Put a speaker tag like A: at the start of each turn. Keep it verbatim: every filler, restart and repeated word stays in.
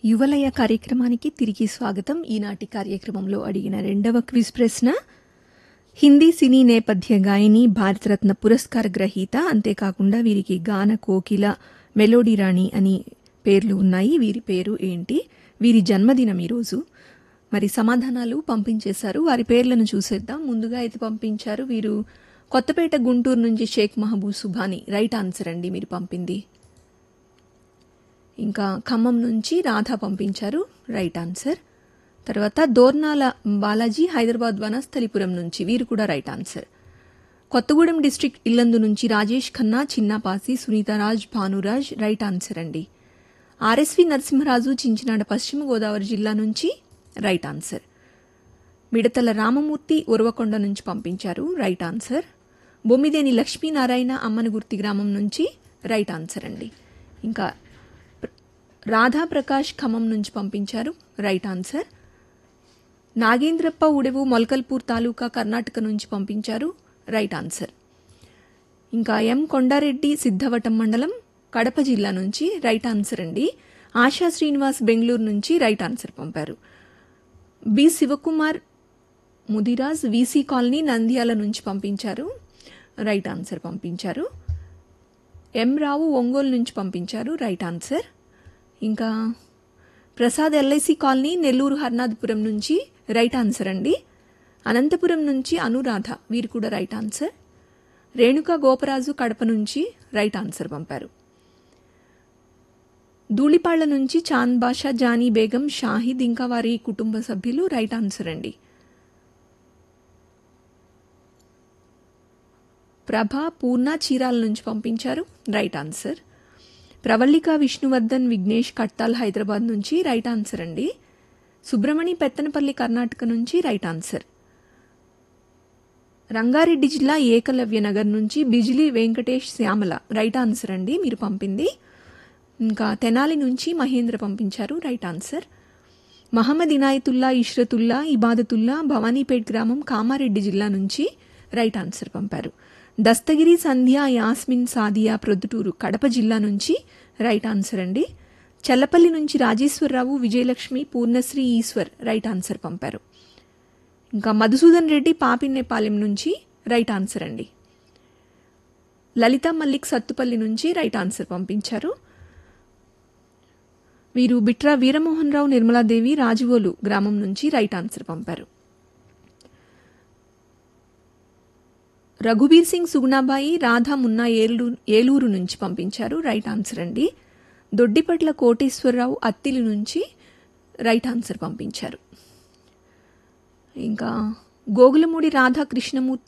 A: యువలయ కార్యక్రమానికి తిరిగి స్వాగతం. ఈనాటి కార్యక్రమంలో అడిగిన రెండవ క్విజ్ ప్రశ్న, హిందీ సినీ నేపథ్య గాయని, భారతరత్న పురస్కార గ్రహీత, అంతేకాకుండా వీరికి గాన కోకిల, మెలోడీ రాణి అని పేర్లు ఉన్నాయి. వీరి పేరు ఏంటి? వీరి జన్మదినం ఈరోజు. మరి సమాధానాలు పంపించేశారు. వారి పేర్లను చూసేద్దాం. ముందుగా అయితే పంపించారు వీరు కొత్తపేట గుంటూరు నుంచి షేక్ మహబూబ్ సుభాని. రైట్ ఆన్సర్ అండి మీరు పంపింది. ఇంకా ఖమ్మం నుంచి రాధా పంపించారు. Right answer. తర్వాత దోర్నాల బాలాజీ హైదరాబాద్ వనస్థలిపురం నుంచి, వీరు కూడా right answer. Kothagudem district Yellandu నుంచి రాజేష్ ఖన్నా, చిన్నాపాసి, సునీతారాజ్, భానురాజ్. రైట్ ఆన్సర్ అండి. ఆర్ఎస్వి నరసింహరాజు చించినాడ పశ్చిమ గోదావరి జిల్లా నుంచి రైట్ ఆన్సర్. మిడతల రామమూర్తి ఉరవకొండ నుంచి పంపించారు. Right answer. బొమ్మిదేని లక్ష్మీనారాయణ అమ్మనగుర్తి గ్రామం నుంచి రైట్ ఆన్సర్ అండి. ఇంకా రాధాప్రకాష్ ఖమ్మం నుంచి పంపించారు. Right answer. నాగేంద్రప్ప ఉడెవు మొలకల్పూర్ తాలూకా కర్ణాటక నుంచి పంపించారు. Right answer. ఇంకా ఎం కొండారెడ్డి సిద్ధవటం మండలం కడప జిల్లా నుంచి రైట్ ఆన్సర్ అండి. ఆశా శ్రీనివాస్ బెంగళూరు నుంచి రైట్ ఆన్సర్ పంపారు. B Shivakumar Mudiraj VC colony Nandyal నుంచి పంపించారు. రైట్ ఆన్సర్ పంపించారు. ఎం రావు ఒంగోలు నుంచి పంపించారు. Right answer. ఇంకా ప్రసాద్ ఎల్ఐసి కాలనీ నెల్లూరు హర్నాథపురం నుంచి రైట్ ఆన్సర్ అండి. అనంతపురం నుంచి అనురాధ, వీరు కూడా రైట్ ఆన్సర్. రేణుక గోపరాజు కడప నుంచి రైట్ ఆన్సర్ పంపారు. ధూళిపాళ్ల నుంచి చాంద్ బాషా, జానీ బేగం, షాహిద్ ఇంకా వారి కుటుంబ సభ్యులు రైట్ ఆన్సర్ అండి. ప్రభ పూర్ణ చీరాల నుంచి పంపించారు. Right answer. ప్రవల్లిక విష్ణువర్ధన్ విఘ్నేష్ కట్టాల్ హైదరాబాద్ నుంచి రైట్ ఆన్సర్ అండి. సుబ్రమణి పెత్తనపల్లి కర్ణాటక నుంచి రైట్ ఆన్సర్. రంగారెడ్డి జిల్లా ఏకలవ్య నగర్ నుంచి బిజిలీ వెంకటేష్ శ్యామల. రైట్ ఆన్సర్ అండి మీరు పంపింది. ఇంకా తెనాలి నుంచి మహేంద్ర పంపించారు. Right answer. మహమ్మద్ ఇనాయతుల్లా, ఇష్రతుల్లా, ఇబాదతుల్లా భవానీపేట్ గ్రామం కామారెడ్డి జిల్లా నుంచి రైట్ ఆన్సర్ పంపారు. దస్తగిరి సంధ్య, యాస్మిన్, సాదియా ప్రొద్దుటూరు కడప జిల్లా నుంచి రైట్ ఆన్సర్ అండి. చల్లపల్లి నుంచి రాజేశ్వరరావు, విజయలక్ష్మి, పూర్ణశ్రీ, ఈశ్వర్ రైట్ ఆన్సర్ పంపారు. ఇంకా మధుసూదన్ రెడ్డి పాపిన్నేపాలెం నుంచి రైట్ ఆన్సర్ అండి. లలిత మల్లిక్ సత్తుపల్లి నుంచి రైట్ ఆన్సర్ పంపించారు. వీరు బిట్రా వీరమోహన్ రావు, నిర్మలాదేవి రాజువోలు గ్రామం నుంచి రైట్ ఆన్సర్ పంపారు. రఘుబీర్ సింగ్ సుగుణాబాయి, రాధా మున్నా ఏలూరు ఏలూరు నుంచి పంపించారు. రైట్ ఆన్సర్ అండి. దొడ్డిపట్ల కోటేశ్వరరావు అత్తిలి నుంచి రైట్ ఆన్సర్ పంపించారు. ఇంకా గోగులమూడి రాధా కృష్ణమూర్తి